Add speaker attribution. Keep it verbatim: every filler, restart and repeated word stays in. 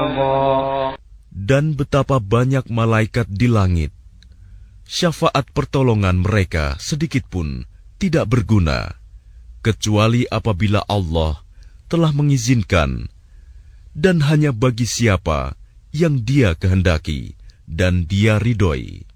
Speaker 1: Dan betapa banyak malaikat di langit, syafaat pertolongan mereka sedikitpun tidak berguna, kecuali apabila Allah telah mengizinkan, dan hanya bagi siapa yang Dia kehendaki dan Dia ridhoi.